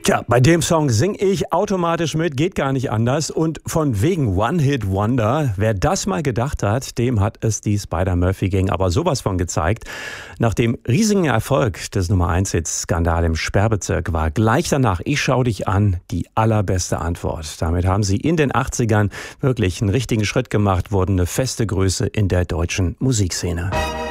Tja, bei dem Song sing ich automatisch mit, geht gar nicht anders. Und von wegen One-Hit-Wonder, wer das mal gedacht hat, dem hat es die Spider-Murphy-Gang aber sowas von gezeigt. Nach dem riesigen Erfolg des Nummer-1-Hit-Skandal im Sperrbezirk war gleich danach Ich schau dich an die allerbeste Antwort. Damit haben sie in den 80ern wirklich einen richtigen Schritt gemacht, wurden eine feste Größe in der deutschen Musikszene.